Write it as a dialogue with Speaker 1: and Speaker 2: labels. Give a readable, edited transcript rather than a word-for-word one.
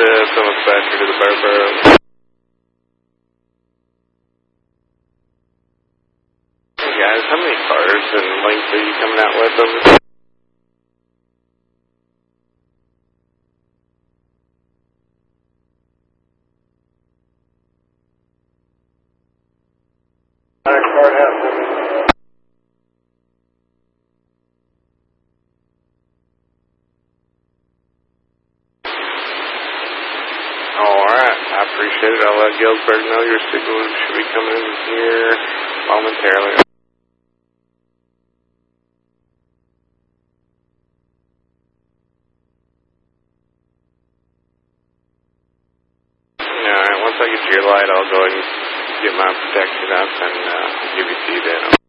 Speaker 1: Someone's dispatcher to the Barbaro. Hey guys, how many cars and length are you coming out with them? Alright, I appreciate it. I'll let Galesburg know your signal should be coming in here momentarily. Alright, once I get to your light, I'll go ahead and get my protection up and give you to you then.